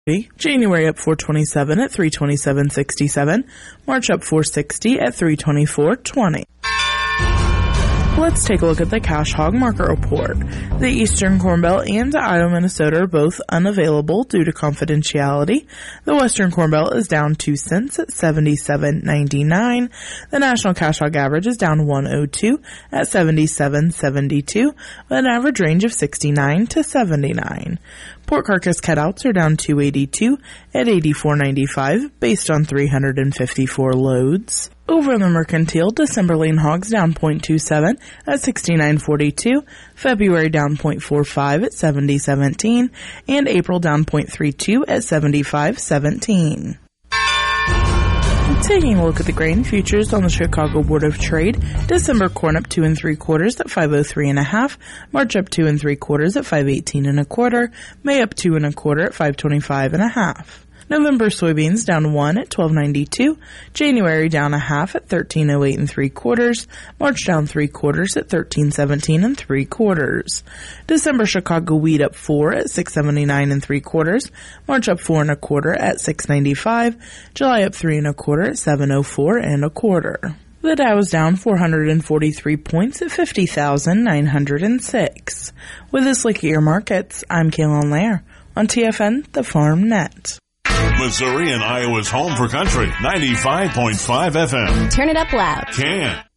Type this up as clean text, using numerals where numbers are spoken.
January up 427 at 327.67. March up 460 at 324.20. Let's take a look at the Cash Hog Market Report. The Eastern Corn Belt and Iowa, Minnesota are both unavailable due to confidentiality. The Western Corn Belt is down 2 cents at 77.99. The National Cash Hog average is down 102 at 77.72, with an average range of 69 to 79. Pork carcass cutouts are down 282 at 84.95 based on 354 loads. Over in the mercantile, December lean hogs down 0.27 at 69.42, February down 0.45 at 70.17, and April down 0.32 at 75.17. Taking a look at the grain futures on the Chicago Board of Trade, December corn up 2 3/4 at 503.5, March up 2 3/4 at 518.25, May up 2 1/4 at 525.5. November soybeans down 1 at 12.92, January down 1/2 at 13.08 3/4, March down 3/4 at 13.17 3/4. December Chicago wheat up 4 at 6.79 3/4, March up 4 1/4 at 6.95, July up 3 1/4 at 7.04 1/4. The Dow is down 443 points at 50,906. With this look at your markets, I'm Kaylin Lair on TFN, the Farm Net. Missouri and Iowa's home for country, 95.5 FM. Turn it up loud. Can.